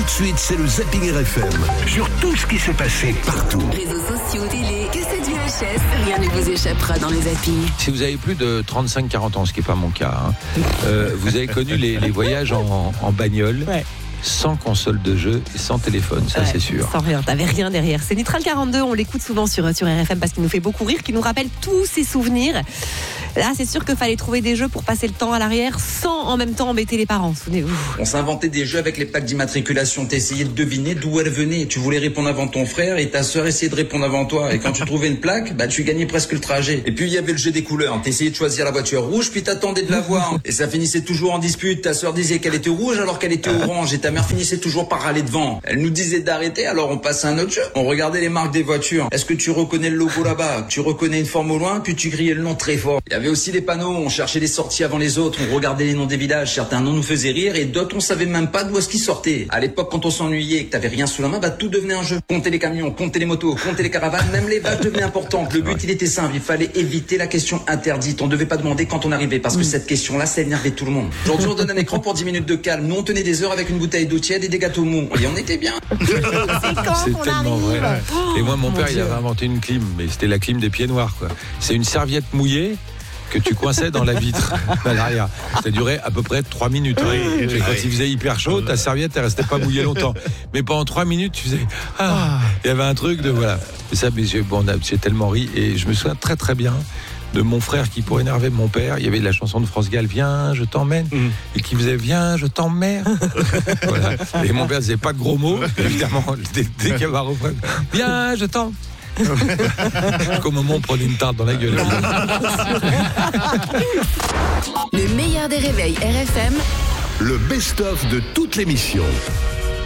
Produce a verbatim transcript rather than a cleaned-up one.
de suite, c'est le Zapping R F M. Sur tout ce qui s'est passé partout. Réseaux sociaux, télé, cassette V H S, rien ne vous échappera dans le Zapping. Si vous avez plus de trente-cinq quarante ans, ce qui n'est pas mon cas, hein, euh, vous avez connu les, les voyages en, en bagnole. Ouais. Sans console de jeu et sans téléphone, ça ouais, c'est sûr. Sans rien, t'avais rien derrière. C'est Nitral quarante-deux, on l'écoute souvent sur, sur R F M parce qu'il nous fait beaucoup rire, qu'il nous rappelle tous ses souvenirs. Là, c'est sûr qu'il fallait trouver des jeux pour passer le temps à l'arrière sans en même temps embêter les parents, souvenez-vous. On s'inventait des jeux avec les plaques d'immatriculation. T'essayais de deviner d'où elle venait. Tu voulais répondre avant ton frère et ta sœur essayait de répondre avant toi. Et quand tu trouvais une plaque, bah tu gagnais presque le trajet. Et puis il y avait le jeu des couleurs. T'essayais de choisir la voiture rouge, puis t'attendais de la voir. Et ça finissait toujours en dispute. Ta sœur disait qu'elle était rouge alors qu'elle était orange. Et ta mère finissait toujours par râler devant. Elle nous disait d'arrêter, alors on passait à un autre jeu. On regardait les marques des voitures. Est-ce que tu reconnais le logo là-bas? Tu reconnais une forme au loin, puis tu criais le nom très fort. Il y avait aussi les panneaux. On cherchait les sorties avant les autres. On regardait les noms des villages. Certains noms nous faisaient rire et d'autres on savait même pas d'où est-ce qu'ils sortaient. À l'époque, quand on s'ennuyait et que t'avais rien sous la main, bah tout devenait un jeu. Compter les camions, compter les motos, compter les caravanes, même les vaches devenaient importantes. Le but, il était simple. Il fallait éviter la question interdite. On devait pas demander quand on arrivait parce que cette question-là, ça énervait tout le monde. Aujourd'hui, on donne un écran pour dix minutes de calme. Nous, on tenait des heures avec une bouteille d'eau tiède et des gâteaux mous. Et on était bien. C'est quand c'est qu'on tellement arrive. vrai. Et moi, mon, mon père, Dieu. il avait inventé une clim, mais c'était la clim des pieds noirs, quoi. C'est une serviette mouillée que tu coinçais dans la vitre à l'arrière. Ça durait à peu près trois minutes. Oui, et quand il faisait hyper chaud, ta serviette, elle restait pas mouillée longtemps. Mais pendant trois minutes, tu faisais ah, il y avait un truc de voilà. Et ça, mais j'ai, bon, j'ai tellement ri et je me souviens très très bien de mon frère qui, pour énerver mon père, il y avait la chanson de France Gall, viens, je t'emmène, mmh. et qui faisait viens, je t'emmerde. Voilà. Et mon père disait pas de gros mots, évidemment, dès, dès qu'il y avait un refrain, viens, je t'emmène. Qu'au moment où on prenait une tarte dans la gueule. Le meilleur des réveils R F M, le best-of de toute l'émission.